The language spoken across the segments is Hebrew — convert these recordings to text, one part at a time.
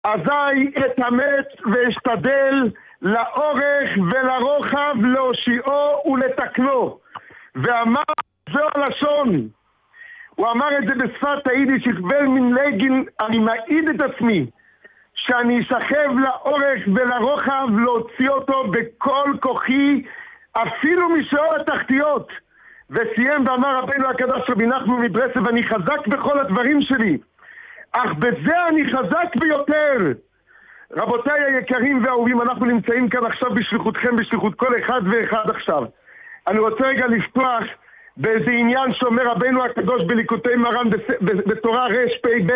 אזי אתאמץ ואשתדל לאורך ולרוחב להושיעו ולתקנו. ואמר זו הלשון, הוא אמר את זה בשפת היידיש, יכבל מן לגין, אני מעיד את עצמי שאני אשכב לאורך ולרוחב להוציא אותו בכל כוחי, אפילו משאול התחתיות. וסיים ואמר רבינו הקדוש רבי נחמן מברסלב, אני חזק בכל הדברים שלי, אך בזה אני חזק ביותר. רבותיי היקרים והאהובים, אנחנו נמצאים כאן עכשיו בשליחותכם, בשליחות כל אחד ואחד עכשיו. אני רוצה רגע לפתוח באיזה עניין שאומר רבינו הקדוש בליקוטי מרן בתורה רפ"ב,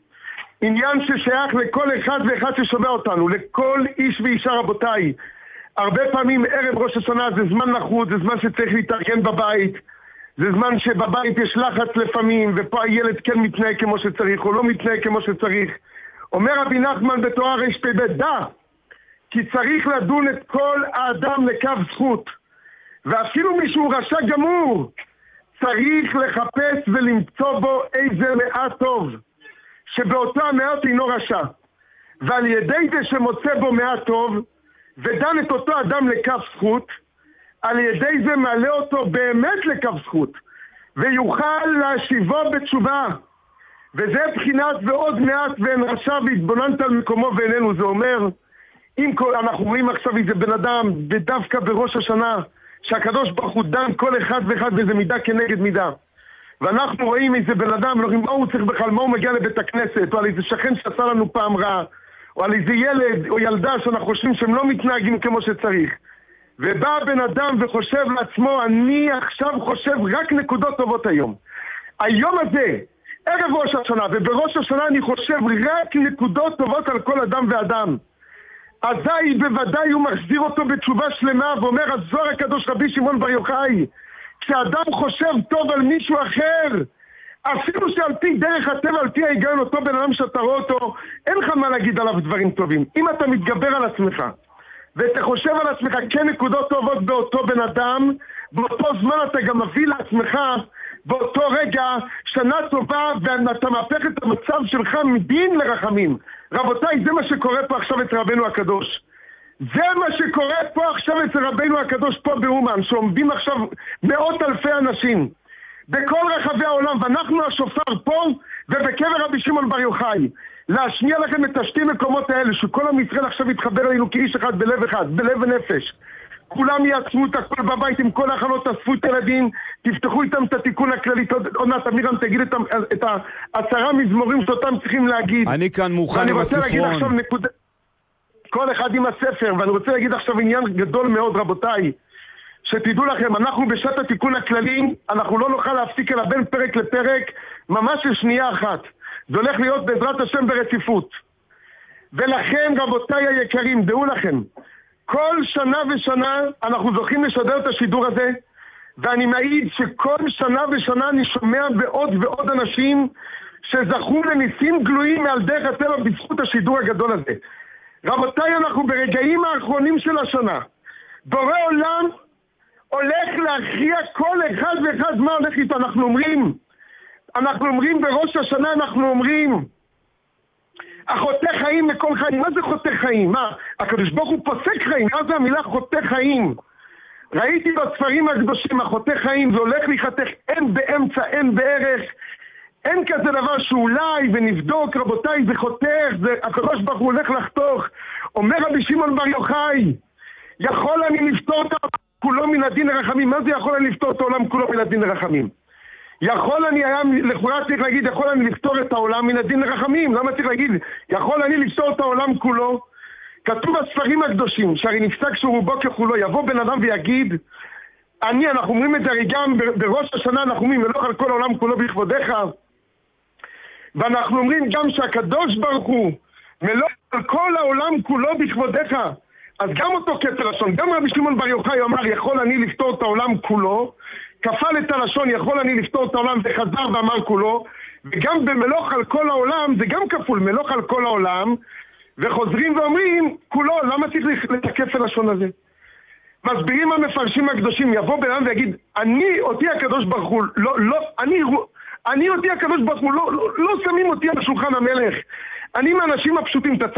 עניין ששייך לכל אחד ואחד ששומע אותנו, לכל איש ואישה. רבותיי, הרבה פעמים ערב ראש השנה זה זמן נחות, זה זמן שצריך להתארגן בבית, זה זמן שבבית יש לחץ לפעמים, ופה הילד כן מתנהג כמו שצריך או לא מתנהג כמו שצריך. אומר רבי נחמן בתורה רפ"ב, דע כי צריך לדון את כל האדם לקו זכות, ואפילו מישהו רשע גמור צריך לחפש ולמצוא בו איזה מעט טוב, שבאותו המעט אינו רשע, ועל ידי זה שמוצא בו מעט טוב ודן את אותו אדם לקו זכות, על ידי זה מעלה אותו באמת לקו זכות, ויוכל להשיבו בתשובה. וזה בחינת ועוד מעט ואין רשע והתבוננת על מקומו ואיננו. זה אומר, אם אנחנו רואים עכשיו איזה בן אדם, ודווקא בראש השנה, שהקדוש ברוך הוא דן כל אחד ואחד וזה מידה כנגד מידה, ואנחנו רואים איזה בן אדם, אנחנו רואים מה הוא צריך בכלל, מה הוא מגיע לבית הכנסת, או על איזה שכן שעשה לנו פעם רע, או על איזה ילד או ילדה שאנחנו חושבים שהם לא מתנהגים כמו שצריך, ובא בן אדם וחושב לעצמו, אני עכשיו חושב רק נקודות טובות היום. היום הזה, ערב ראש השנה, ובראש השנה אני חושב רק נקודות טובות על כל אדם ואדם. אזי בוודאי הוא מחזיר אותו בתשובה שלמה, ואומר הזוהר הקדוש רבי שמעון בר יוחאי, כשאדם חושב טוב על מישהו אחר, אפילו שעל פי דרך הטבע, על פי ההיגיון, אותו בן אדם שאתה רואה אותו, אין לך מה להגיד עליו דברים טובים. אם אתה מתגבר על עצמך, ואתה חושב על עצמך כן נקודות טובות באותו בן אדם, באותו זמן אתה גם מביא לעצמך באותו רגע שנה טובה, ואתה מהפך את המצב שלך מדין לרחמים. רבותיי, זה מה שקורה פה עכשיו אצל רבנו הקדוש. זה מה שקורה פה עכשיו אצל רבנו הקדוש פה באומן, שעומדים עכשיו מאות אלפי אנשים בכל רחבי העולם, ואנחנו השופר פה ובקבר רבי שמעון בר יוחאי, להשמיע לכם את השתי מקומות האלה, שכל עם ישראל עכשיו יתחבר אלינו כאיש אחד, בלב אחד, בלב ונפש. כולם יעצמו את הכל בבית עם כל ההכנות, תאספו את הילדים, תפתחו איתם את התיקון הכללי. עוד מעט אמירם תגיד את 10 מזמורים שאותם צריכים להגיד. אני כאן מוכן עם הספרון. כל אחד עם הספר, ואני רוצה להגיד עכשיו עניין גדול מאוד, רבותיי, שתדעו לכם, אנחנו בשעת התיקון הכללי, אנחנו לא נוכל להפסיק אלא בין פרק לפרק, ממש לשנייה אחת. זה הולך להיות בעזרת השם ברציפות. ולכן, רבותיי היקרים, דעו לכם, כל שנה ושנה אנחנו זוכים לשדר את השידור הזה, ואני מעיד שכל שנה ושנה אני שומע בעוד ועוד אנשים שזכו לניסים גלויים מעל דרך הטבע בזכות השידור הגדול הזה. רבותיי, אנחנו ברגעים האחרונים של השנה. בורא עולם הולך להכריע כל אחד ואחד מה הולך איתו. אנחנו אומרים בראש השנה, אנחנו אומרים, החוטא חיים לכל חיים. מה זה חוטא חיים? מה? הקדוש ברוך הוא פוסק חיים. מה זה המילה חוטא חיים? ראיתי בספרים הקדושים, החוטא חיים זה הולך להיחתך, אין באמצע, אין בערך, אין כזה דבר שאולי ונבדוק. רבותיי, זה חותך, זה הקדוש ברוך הוא הולך לחתוך. אומר רבי שמעון בר יוחאי, יכול אני לפתור את העולם כולו מן הדין לרחמים. מה זה יכול אני לפתור את העולם כולו מן הדין לרחמים? יכול אני, לכאורה צריך להגיד, יכול אני לפתור את העולם מן הדין לרחמים. למה צריך להגיד, יכול אני לפתור את העולם כולו? כתוב בספרים הקדושים, שהרי נפסק שרובו ככולו, יבוא בן אדם ויגיד, אנחנו אומרים את זה הרי גם בראש השנה, אנחנו אומרים, מלוך על כל העולם כולו בכבודיך, ואנחנו אומרים גם שהקדוש ברוך הוא מלוך על כל העולם כולו בכבודיך. אז גם אותו כפל לשון, גם רבי שמעון בר יוחאי אמר, יכול אני לפתור את העולם כולו, כפל את הלשון, יכול אני לפתור את העולם, וחזר ואמר כולו, וגם במלוך על כל העולם, זה גם כפול, מלוך על כל העולם, וחוזרים ואומרים, כולו, למה צריך לתקף הלשון הזה? מסבירים המפרשים הקדושים, יבוא בן אדם ויגיד, אותי הקדוש ברוך הוא, אותי הקדוש ברוך הוא, לא שמים אותי על שולחן המלך. אני מהאנשים הפשוטים, אתה